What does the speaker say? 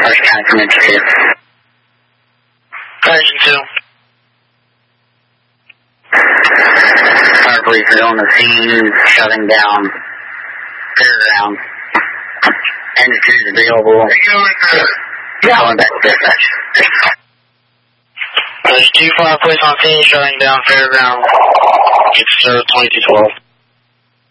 Carson County from Institute. Carson 2. Our police are on the scene, shutting down Fairground. Institute is available. Yeah, on back to dispatch. There's 2-5 police on scene, shutting down Fairground. It's 2212.